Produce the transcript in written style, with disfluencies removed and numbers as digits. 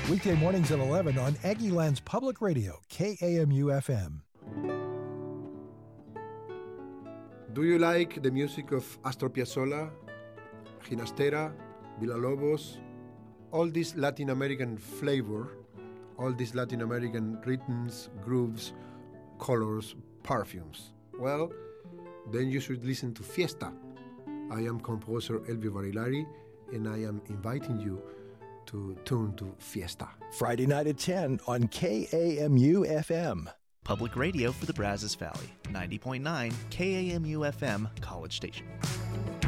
Weekday mornings at 11 on Aggieland's Public Radio, KAMU-FM. Do you like the music of Astor Piazzolla, Ginastera, Villalobos, all this Latin American flavor, all these Latin American rhythms, grooves, colors, perfumes? Well, then you should listen to Fiesta. I am composer Elvio Barilari, and I am inviting you to tune to Fiesta. Friday night at 10 on KAMU-FM. Public radio for the Brazos Valley, 90.9 KAMU-FM, College Station.